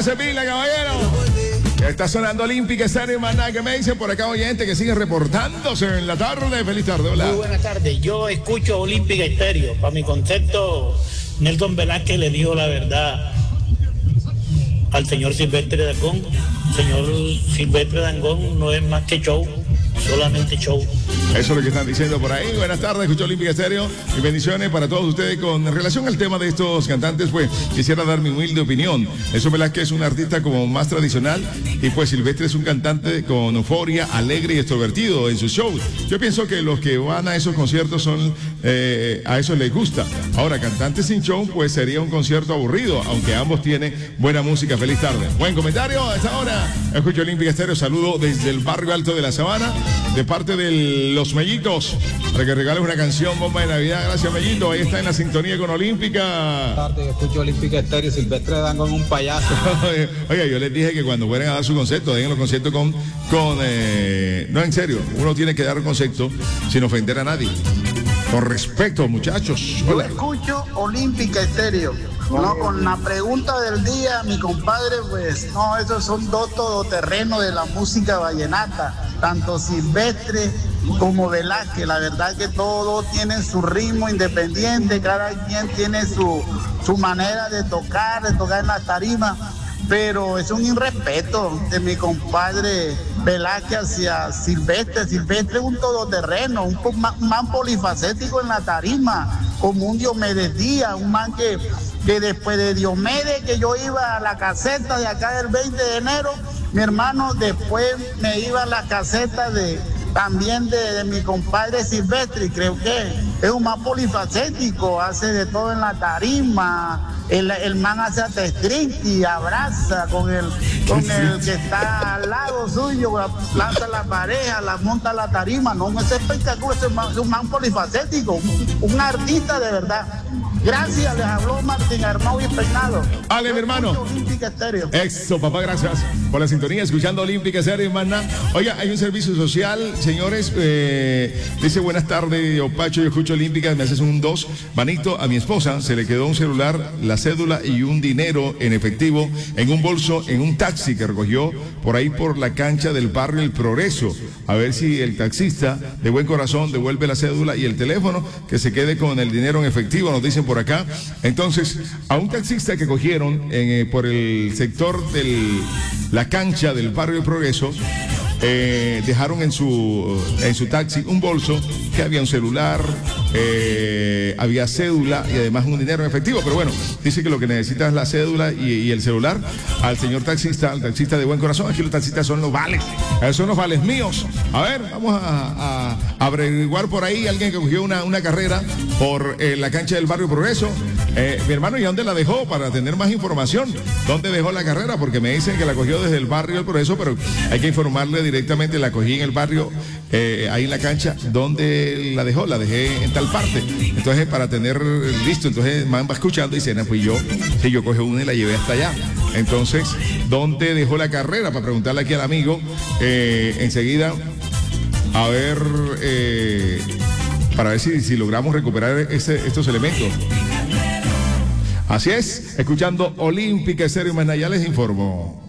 se pila, caballero. Está sonando Olímpica Estéreo, más nada que me dicen por acá oyente que sigue reportándose en la tarde. Feliz tarde, hola. Muy buenas tardes, yo escucho Olímpica Estéreo. Para mi concepto, Nelson Velázquez le dijo la verdad al señor Silvestre Dangond. Señor Silvestre Dangond no es más que show, solamente show. Eso es lo que están diciendo por ahí. Buenas tardes, escucho Olímpica Estéreo y bendiciones para todos ustedes. Con relación al tema de estos cantantes, pues quisiera dar mi humilde opinión. Nelson Velázquez es un artista como más tradicional y pues Silvestre es un cantante con euforia, alegre y extrovertido en sus shows. Yo pienso que los que van a esos conciertos son, a eso les gusta. Ahora, cantantes sin show, pues sería un concierto aburrido, aunque ambos tienen buena música. Feliz tarde. Buen comentario a esta hora. Escucho Olímpica Estéreo, saludo desde el barrio Alto de la Sabana, de parte de Los Mellitos, para que regales una canción bomba de Navidad. Gracias, Mellito. Ahí está en la sintonía con Olímpica. Buenas tardes, escucho Olímpica Estéreo. Silvestre Dangond un payaso. Oiga, yo les dije que cuando fueran a dar su concepto, den los conceptos con no, en serio, uno tiene que dar un concepto sin ofender a nadie. Con respeto, muchachos. Yo escucho Olímpica Estéreo. No, con la pregunta del día, mi compadre, pues no, esos son dos todoterrenos de la música vallenata, tanto Silvestre como Velázquez. La verdad que todos tienen su ritmo independiente, cada quien tiene su manera de tocar en la tarima, pero es un irrespeto de mi compadre Velázquez hacia Silvestre. Silvestre es un todoterreno, un man polifacético en la tarima, como un Diomedes Díaz, un man que después de Diomedes, que yo iba a la caseta de acá del 20 de enero, mi hermano, después me iba a la caseta también de mi compadre Silvestre, y creo que es un man polifacético, hace de todo en la tarima. El man hace hasta striptease, abraza con el que está al lado suyo, lanza la pareja, la monta a la tarima. No, ese espectáculo es un man polifacético, un artista de verdad. Gracias, les habló Martín Armau y Peinado. Ale, mi hermano. Olímpica Estéreo. Eso, papá, gracias por la sintonía, escuchando Olímpica Estéreo, hermana. Oiga, hay un servicio social, señores. Dice, buenas tardes, Opacho, yo escucho Olímpica, me haces un 2. Manito, a mi esposa se le quedó un celular, la cédula y un dinero en efectivo en un bolso, en un taxi que recogió por ahí por la cancha del barrio El Progreso. A ver si el taxista, de buen corazón, devuelve la cédula y el teléfono, que se quede con el dinero en efectivo, nos dicen por acá. Entonces, a un taxista que cogieron por el sector de la cancha del barrio El Progreso, dejaron en su taxi un bolso que había un celular, había cédula y además un dinero en efectivo. Pero bueno, dice que lo que necesita es la cédula y el celular. Al señor taxista, al taxista de buen corazón, aquí los taxistas son los vales, son los vales míos. A ver, vamos a averiguar por ahí alguien que cogió una carrera por la cancha del barrio Progreso. Mi hermano, ¿y dónde la dejó? Para tener más información, ¿dónde dejó la carrera? Porque me dicen que la cogió desde el barrio El Progreso, pero hay que informarle directamente. La cogí en el barrio, ahí en la cancha. ¿Dónde la dejó? La dejé en tal parte. Entonces, para tener listo, entonces el man va escuchando y dice, no, pues yo cogí una y la llevé hasta allá. Entonces, ¿dónde dejó la carrera? Para preguntarle aquí al amigo, enseguida, a ver, para ver si logramos recuperar estos elementos. Así es, escuchando Olímpica Estéreo, ya les informo.